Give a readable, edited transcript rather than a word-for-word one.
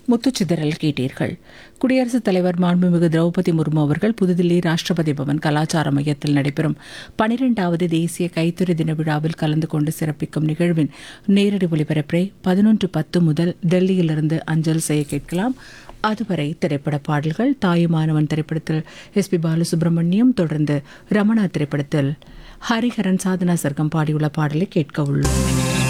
முத்துச்சிதறல் கேட்டீர்கள். குடியரசுத் தலைவர் மாண்புமிகு திரௌபதி முர்மு அவர்கள் புதுதில்லி ராஷ்டிரபதி பவன் கலாச்சார மையத்தில் நடைபெறும் 12வது தேசிய கைத்தறி தின விழாவில் கலந்து கொண்டு சிறப்பிக்கும் நிகழ்வின் நேரடி ஒலிபரப்பை 11:10 முதல் டெல்லியிலிருந்து அஞ்சல் செய்ய கேட்கலாம். அதுவரை திரைப்பட பாடல்கள். தாயுமானவன் திரைப்படத்தில் எஸ்.பி. பாலசுப்ரமணியம், தொடர்ந்து ரமணா திரைப்படத்தில் ஹரிஹரன் சாதனா சர்க்கம் பாடியுள்ள பாடலை கேட்க உள்ளோம்.